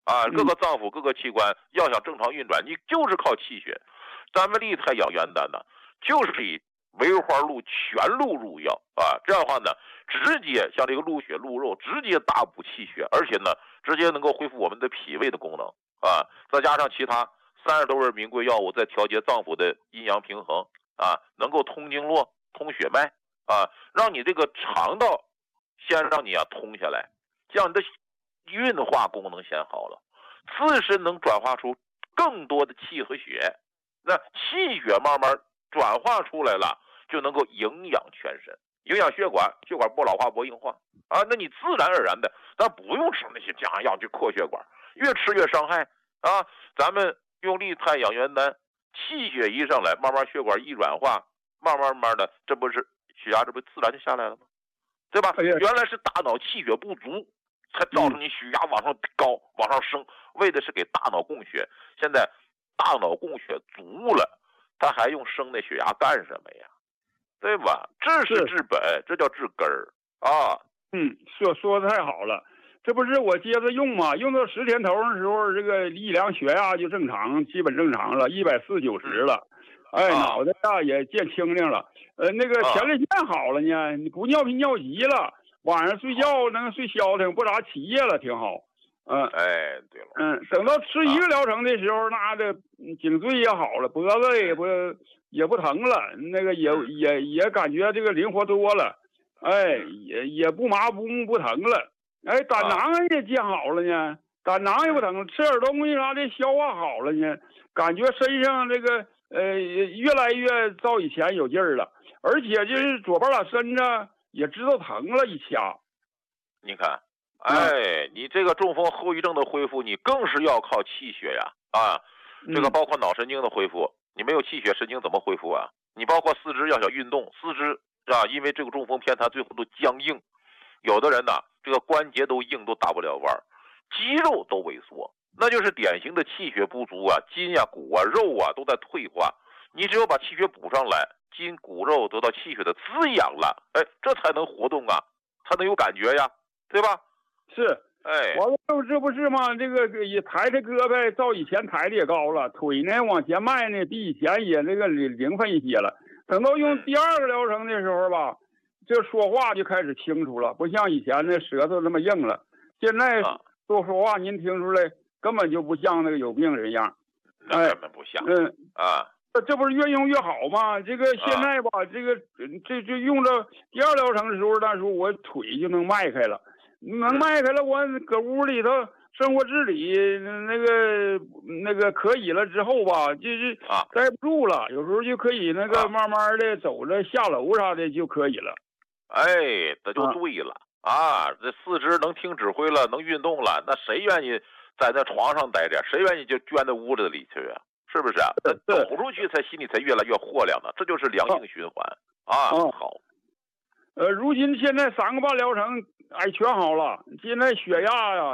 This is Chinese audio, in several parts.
啊，各个脏腑、各个器官要想正常运转，你就是靠气血。咱们利泰养元丹呢，就是以梅花鹿全鹿入药啊，这样的话呢，直接像这个鹿血、鹿肉，直接大补气血，而且呢，直接能够恢复我们的脾胃的功能啊，再加上其他30多味名贵药物，在调节脏腑的阴阳平衡啊，能够通经络、通血脉啊，让你这个肠道先让你通下来，这样你的运化功能先好了，自身能转化出更多的气和血，那气血慢慢转化出来了，就能够营养全身，营养血管，血管不老化不硬化啊，那你自然而然的，咱不用吃那些降药去扩血管，越吃越伤害啊。咱们用利泰养元丹，气血一上来，慢慢血管一软化，慢慢的，这不是血压这不自然就下来了吗？对吧？原来是大脑气血不足，才造成你血压往上高、往上升，为的是给大脑供血。现在大脑供血足了，他还用升的血压干什么呀？对吧？这是治本，这叫治根儿啊。 说的太好了。这不是我接着用嘛？用到10天头的时候，这个一量血压就正常，基本正常了，140/90了。哎，脑袋也见清亮了。那个前列腺好了呢，你不尿频尿急了，晚上睡觉能睡消停，不咋起夜了，挺好。 哎，对了。 等到吃1个疗程的时候，那这颈椎也好了，脖子也不疼了，那个也感觉这个灵活多了，哎，也不麻不木不疼了。哎，胆囊也见好了呢，胆囊也不疼了，吃点东西啥的消化好了呢，感觉身上这个越来越照以前有劲儿了，而且就是左半拉身子也知道疼了一掐。 你看，哎，你这个中风后遗症的恢复，你更是要靠气血呀啊！这个包括脑神经的恢复，你没有气血，神经怎么恢复啊？你包括四肢要想运动，四肢啊，因为这个中风偏瘫，最后都僵硬。有的人呢，这个关节都硬，都打不了弯，肌肉都萎缩，那就是典型的气血不足啊，筋啊、骨啊、肉啊都在退化。你只有把气血补上来，筋骨肉得到气血的滋养了，哎，这才能活动啊，才能有感觉呀，对吧？ 是， 哎， 完了这不是吗？这个也抬着胳膊，照以前抬的也高了，腿呢往前迈呢，比以前也那个灵奋一些了。等到用第2个疗程的时候吧，这说话就开始清楚了，不像以前那舌头那么硬了。现在说话您听出来根本就不像那个有病人样， 那根本不像。 这不是越用越好吗？这个现在吧，这用着第2疗程的时候，那时候我腿就能迈开了，我搁屋里头生活自理那个可以了之后吧，就是待不住了，有时候就可以那个慢慢的走着下楼啥的就可以了。 哎，这就对了啊！这四肢能听指挥了，能运动了，那谁愿意在那床上待着？谁愿意就捐到屋子里去啊？是不是啊？那走出去才心里才越来越豁亮呢，这就是良性循环啊！好。 如今现在3个半疗程，哎，全好了。现在血压呀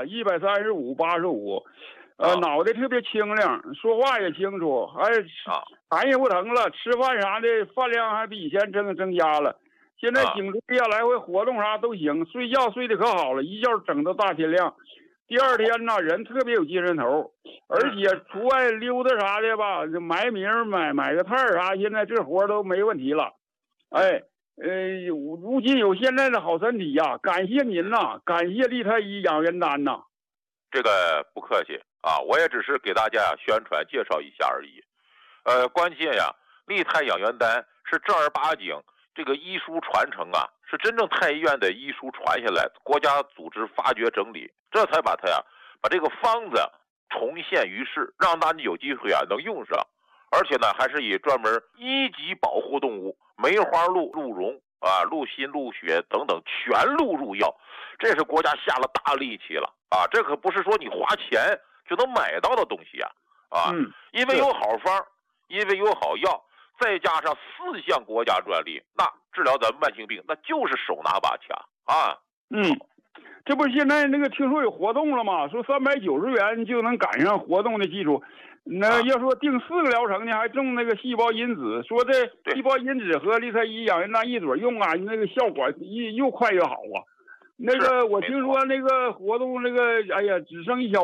135/85，脑袋特别清亮，说话也清楚，痰也不疼了，吃饭啥的饭量还比以前增加了。现在颈椎来回活动啥都行，睡觉睡得可好了，一觉整到大天亮。第2天呢，人特别有精神头，而且出外溜达啥的吧，埋名买个菜啥，现在这活都没问题了。哎，如今有现在的好身体呀，感谢您呐，感谢利泰医养元丹呐。 这个不客气啊，我也只是给大家宣传介绍一下而已。关键呀，利泰养元丹是正儿八经这个医书传承啊，是真正太医院的医书传下来，国家组织发掘整理，这才把它把这个方子重现于世，让大家有机会能用上。而且呢，还是以专门1级保护动物梅花鹿、鹿茸啊、鹿心、鹿血等等全鹿入药，这是国家下了大力气了啊！这可不是说你花钱就能买到的东西啊！因为有好方，因为有好药。再加上4项国家专利，那治疗咱们慢性病那就是手拿把掐啊！ 这不现在那个听说有活动了吗？说390元就能赶上活动的基础。那要说定4个疗程呢，还种那个细胞因子，说这细胞因子和利泰医养元丹一嘴用啊，那个效果又快越好啊。那个我听说那个活动那个，哎呀，只剩1小